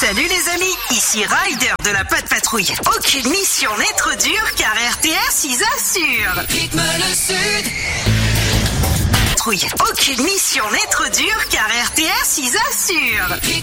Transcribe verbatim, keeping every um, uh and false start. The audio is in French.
Salut les amis, ici Ryder de la Patte Patrouille. Aucune mission n'est trop dure car R T S ils assurent. Rythme le sud. Patrouille. Aucune mission n'est trop dure car R T S ils assurent.